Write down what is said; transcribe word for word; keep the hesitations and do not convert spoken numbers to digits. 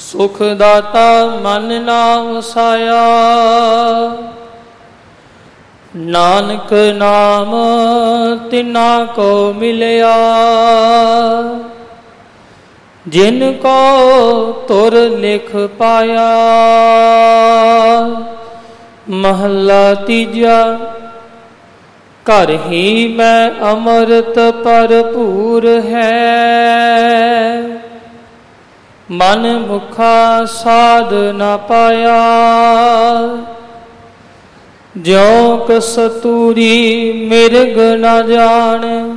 ਸੁਖ ਦਾਤਾ ਮਨ ਨਾ ਵਸਾਇਆ। ਨਾਨਕ ਨਾਮ ਤਿਨਾ ਕੋ ਮਿਲਿਆ, ਜਿਨ ਕੋ ਤੁਰ ਲਿਖ ਪਾਇਆ। ਮਹੱਲਾ ਤੀਜਾ। ਘਰ ਹੀ ਮੈਂ ਅੰਮ੍ਰਿਤ ਭਰਪੂਰ ਹੈ, ਮਨ ਮੁਖਾ ਸਾਧ ਨਾ ਪਾਇਆ। ਜਿਉ ਕਸਤੂਰੀ ਮਿਰਗ ਨਾ ਜਾਣ,